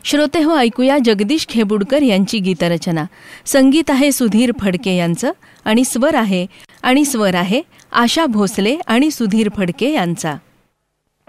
श्रोते हो, ऐकूया जगदीश खेबुडकर यांची गीतरचना. संगीत आहे सुधीर फडके यांचं आणि स्वर आहे आशा भोसले आणि सुधीर फडके यांचा.